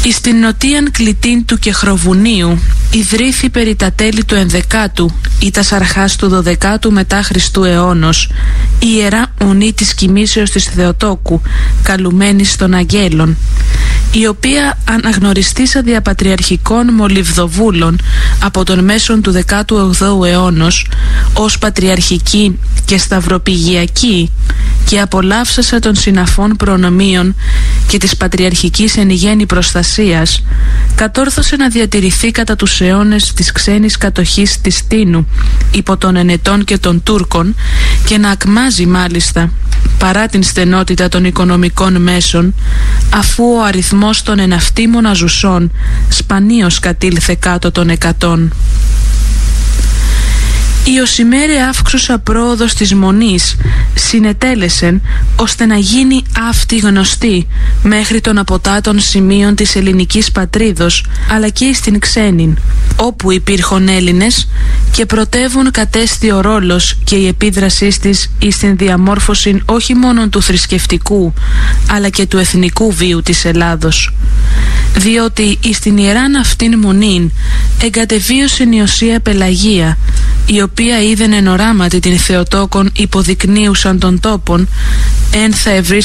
Εις την νοτίαν κλητήν του Κεχροβουνίου ιδρύθη περί τα τέλη του 11ου ή τας αρχάς του 12ου μετά Χριστού αιώνος η Ιερά Ουνή της Κοιμήσεως της Θεοτόκου, καλουμένης των Αγγέλων, η οποία αναγνωριστήσα διαπατριαρχικών μολυβδοβούλων από τον μέσον του 18ου αιώνος ως πατριαρχική και σταυροπηγιακή, και απολαύσασα των συναφών προνομίων και της πατριαρχικής εν γέννη προστασίας, κατόρθωσε να διατηρηθεί κατά τους αιώνες της ξένης κατοχής της Τίνου υπό των Ενετών και των Τούρκων, και να ακμάζει μάλιστα παρά την στενότητα των οικονομικών μέσων, αφού ο αριθμός των εναυτήμων ζουσών σπανίως κατήλθε κάτω των 100. Η οσημέρε αύξουσα πρόοδος της Μονής συνετέλεσεν ώστε να γίνει αυτή γνωστή μέχρι των αποτάτων σημείων της ελληνικής πατρίδος, αλλά και στην ξένην, όπου υπήρχον Έλληνες, και πρωτεύουν κατέστη ο ρόλος και η επίδρασή της εις την διαμόρφωση όχι μόνο του θρησκευτικού αλλά και του εθνικού βίου της Ελλάδος, διότι εις την ιεράν αυτήν Μονήν εγκατεβίωσεν η Οσία Πελαγία, η οποία είδεν εν οράματι την Θεοτόκον υποδεικνύουσαν των τόπων, εν θα